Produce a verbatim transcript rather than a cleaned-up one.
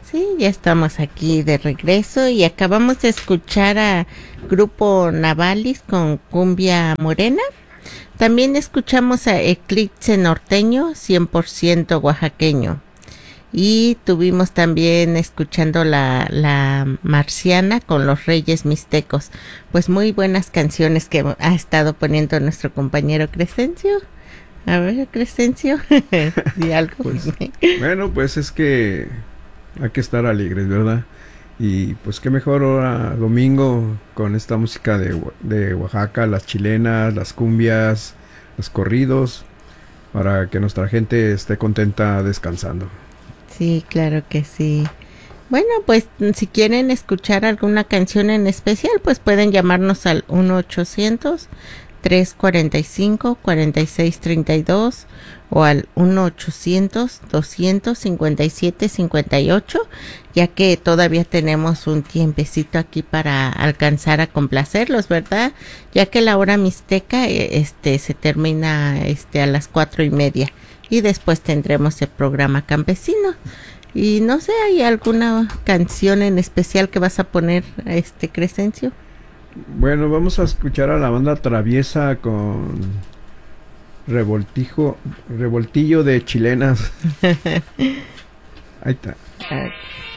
Sí, ya estamos aquí de regreso y acabamos de escuchar a Grupo Navalis con Cumbia Morena. También escuchamos a Eclipse Norteño, cien por ciento oaxaqueño. Y tuvimos también escuchando la, la Marciana con los Reyes Mixtecos. Pues muy buenas canciones que ha estado poniendo nuestro compañero Crescencio. A ver, Crescencio, di algo. Pues, bueno, pues es que hay que estar alegres, ¿verdad? Y pues qué mejor ahora domingo con esta música de, de Oaxaca, las chilenas, las cumbias, los corridos, para que nuestra gente esté contenta descansando. Sí, claro que sí. Bueno, pues si quieren escuchar alguna canción en especial, pues pueden llamarnos al uno ochocientos, tres cuarenta y cinco, cuarenta y seis treinta y dos o al uno ochocientos, doscientos cincuenta y siete cincuenta y ocho, ya que todavía tenemos un tiempecito aquí para alcanzar a complacerlos, ¿verdad? Ya que la hora mixteca este se termina este a las cuatro y media y después tendremos el programa campesino. Y no sé, ¿hay alguna canción en especial que vas a poner, este Crescencio? Bueno, vamos a escuchar a la banda Traviesa con Revoltijo, Revoltillo de Chilenas. Ahí está.